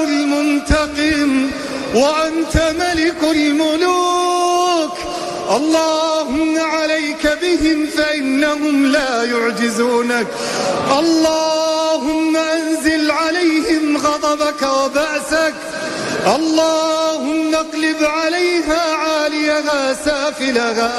المنتقم وأنت ملك الملوك. اللهم عليك بهم فإنهم لا يعجزونك. اللهم أنزل عليهم غضبك وبأسك. اللهم اقلب عليها عاليها سافلها